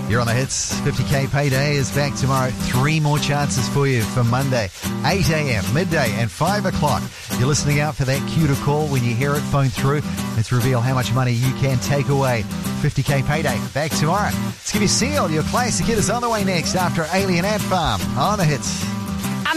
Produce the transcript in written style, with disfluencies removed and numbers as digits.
You're on the hits. 50k payday is back tomorrow. 3 more chances for you for Monday. 8 a.m, midday and 5 o'clock. You're listening out for that cue to call. When you hear it, phone through. Let's reveal how much money you can take away. 50k payday back tomorrow. Let's give you Seal. Your classic hit is on the way next after Alien Ant Farm on the hits.